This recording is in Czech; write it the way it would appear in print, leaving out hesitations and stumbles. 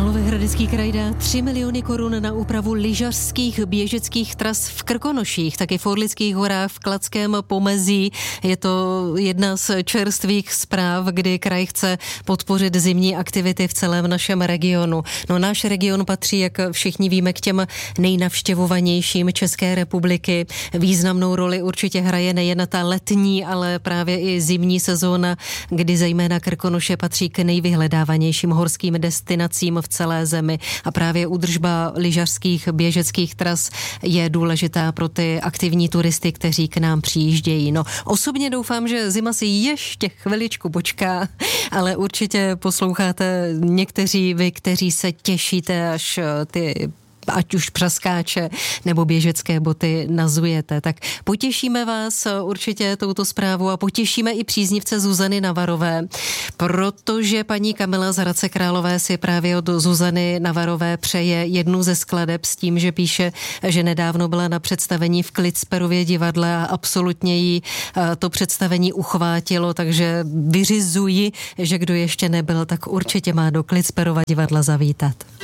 Královéhradecký kraj dá 3 miliony korun na úpravu lyžařských běžeckých tras v Krkonoších, taky v Orlických horách, v Kladském pomezí. Je to jedna z čerstvých zpráv, kdy kraj chce podpořit zimní aktivity v celém našem regionu. No, náš region patří, jak všichni víme, k těm nejnavštěvovanějším České republiky. Významnou roli určitě hraje nejen ta letní, ale právě i zimní sezóna, kdy zejména Krkonoše patří k nejvyhledávanějším horským destinacím v celé zemi. A právě údržba lyžařských běžeckých tras je důležitá pro ty aktivní turisty, kteří k nám přijíždějí. No, osobně doufám, že zima si ještě chviličku počká, ale určitě posloucháte někteří vy, kteří se těšíte, až ty ať už praskáče nebo běžecké boty nazujete. Tak potěšíme vás určitě touto zprávou a potěšíme i příznivce Zuzany Navarové, protože paní Kamila z Hradce Králové si právě od Zuzany Navarové přeje jednu ze skladeb s tím, že píše, že nedávno byla na představení v Klitsperově divadle a absolutně jí to představení uchvátilo, takže vyřizuji, že kdo ještě nebyl, tak určitě má do Klitsperova divadla zavítat.